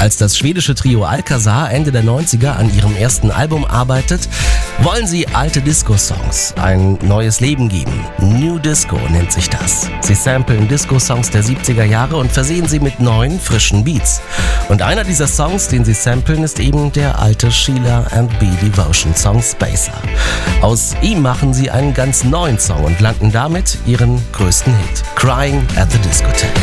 Als das schwedische Trio Alcazar Ende der 90er an ihrem ersten Album arbeitet, wollen sie alte Disco-Songs ein neues Leben geben. New Disco nennt sich das. Sie samplen Disco-Songs der 70er Jahre und versehen sie mit neuen, frischen Beats. Und einer dieser Songs, den sie samplen, ist eben der alte Sheila & B. Devotion Song Spacer. Aus ihm machen sie einen ganz neuen Song und landen damit ihren größten Hit, Crying at the Discotheque.